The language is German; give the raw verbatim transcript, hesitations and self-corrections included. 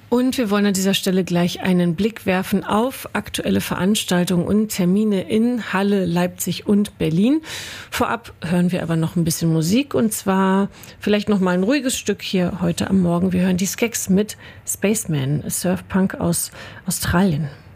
Und wir wollen an dieser Stelle gleich einen Blick werfen auf aktuelle Veranstaltungen und Termine in Halle, Leipzig und Berlin. Vorab hören wir aber noch ein bisschen Musik, und zwar vielleicht noch mal ein ruhiges Stück hier heute am Morgen. Wir hören die Skeks mit Spaceman, Surfpunk aus Australien.